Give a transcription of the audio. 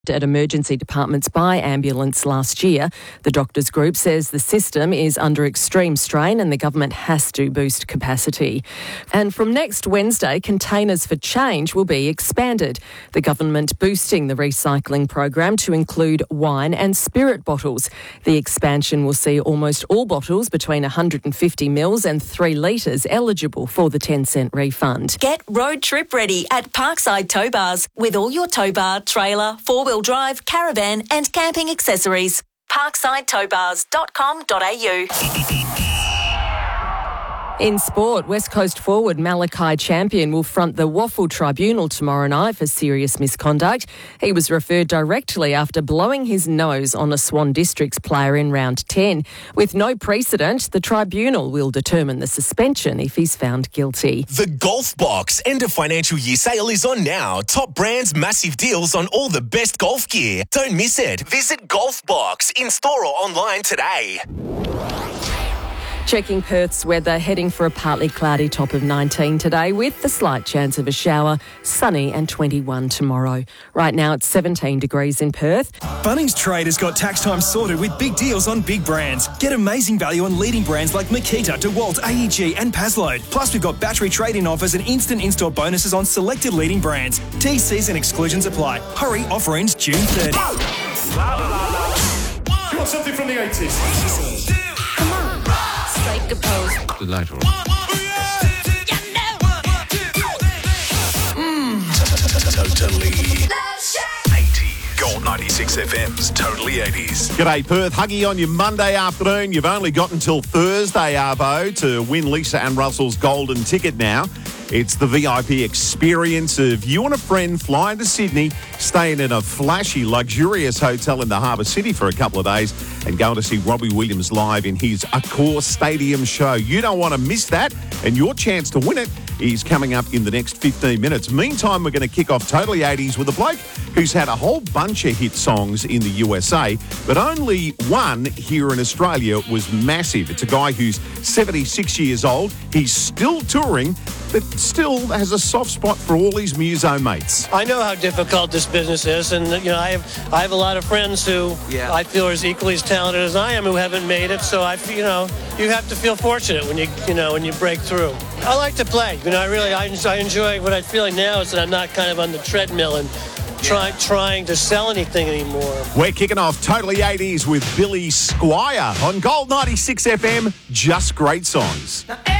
at emergency departments by ambulance last year. The doctors' group says the system is under extreme strain and the government has to boost capacity. And from next Wednesday, containers for change will be expanded. The government boosting the recycling program to include wine and spirit bottles. The expansion will see almost all bottles between 150 mils and 3 litres eligible for the 10-cent refund. Get road trip ready at Parkside Tow Bars with all your tow bar, trailer, four-wheel drive, caravan and camping accessories. parksideTowBars.com.au. In sport, West Coast forward Malachi Champion will front the Waffle Tribunal tomorrow night for serious misconduct. He was referred directly after blowing his nose on a Swan Districts player in round 10. With no precedent, the tribunal will determine the suspension if he's found guilty. The Golf Box end of financial year sale is on now. Top brands, massive deals on all the best golf gear. Don't miss it. Visit Golf Box in store or online today. Checking Perth's weather, heading for a partly cloudy top of 19 today with the slight chance of a shower, sunny and 21 tomorrow. Right now it's 17 degrees in Perth. Bunnings Trade has got tax time sorted with big deals on big brands. Get amazing value on leading brands like Makita, DeWalt, AEG and Pasload. Plus we've got battery trade-in offers and instant install bonuses on selected leading brands. TCs and exclusions apply. Hurry, offer ends June 30. You want something from the 80s? Delightful. Totally 80. Gold 96 FM's Totally 80s. G'day Perth, Huggy on your Monday afternoon. You've only got until Thursday, Arvo, to win Lisa and Russell's golden ticket now. It's the VIP experience of you and a friend flying to Sydney, staying in a flashy, luxurious hotel in the Harbour City for a couple of days and going to see Robbie Williams live in his Accor Stadium show. You don't want to miss that, and your chance to win it is coming up in the next 15 minutes. Meantime, we're going to kick off Totally 80s with a bloke who's had a whole bunch of hit songs in the USA, but only one here in Australia was massive. It's a guy who's 76 years old. He's still touring, but still has a soft spot for all his muso mates. I know how difficult this business is, and I have a lot of friends who I feel are as equally as talented as I am who haven't made it. So you have to feel fortunate when you break through. I like to play. I enjoy what I'm feeling now is that I'm not kind of on the treadmill and trying to sell anything anymore. We're kicking off Totally 80s with Billy Squire on Gold 96 FM. Just great songs.